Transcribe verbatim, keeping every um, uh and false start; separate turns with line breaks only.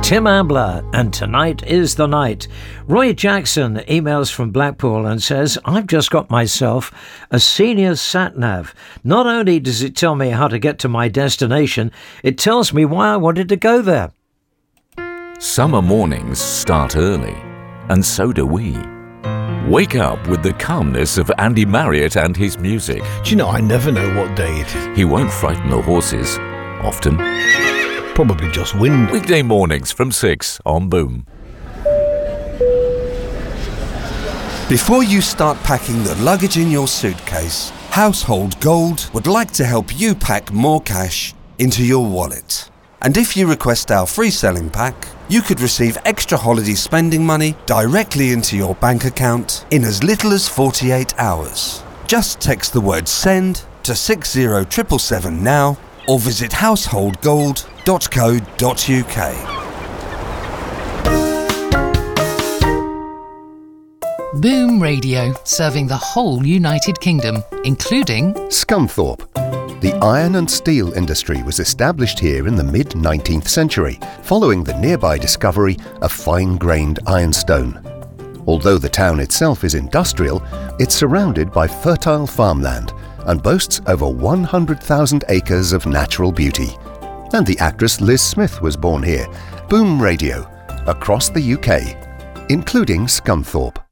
Tim Ambler, and Tonight is the Night. Roy Jackson emails from Blackpool and says, I've just got myself a senior sat-nav. Not only does it tell me how to get to my destination, it tells me why I wanted to go there.
Summer mornings start early, and so do we. Wake up with the calmness of Andy Marriott and his music.
Do you know, I never know what day it is.
He won't frighten the horses, often.
Probably just wind.
Weekday mornings from six on Boom.
Before you start packing the luggage in your suitcase, Household Gold would like to help you pack more cash into your wallet. And if you request our free selling pack, you could receive extra holiday spending money directly into your bank account in as little as forty-eight hours. Just text the word SEND to six zero seven seven seven now, or visit household gold dot co dot uk.
Boom Radio, serving the whole United Kingdom, including
Scunthorpe. The iron and steel industry was established here in the mid-nineteenth century, following the nearby discovery of fine-grained ironstone. Although the town itself is industrial, it's surrounded by fertile farmland and boasts over one hundred thousand acres of natural beauty. And the actress Liz Smith was born here. Boom Radio, across the U K, including Scunthorpe.